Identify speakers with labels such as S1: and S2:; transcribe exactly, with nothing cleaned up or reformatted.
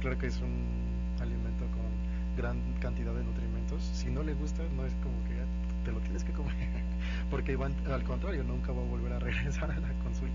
S1: claro que es un alimento con gran cantidad de nutrimentos. Si no le gusta, no es como que "Ah, te lo tienes que comer", porque van, al contrario, nunca va a volver a regresar a la consulta.